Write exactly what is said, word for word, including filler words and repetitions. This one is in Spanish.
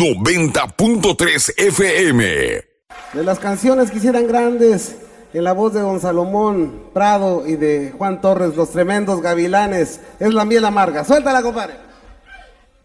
noventa punto tres F M. De las canciones que hicieran grandes, en la voz de don Salomón Prado y de Juan Torres, Los Tremendos Gavilanes, es La Miel Amarga. Suéltala, compadre.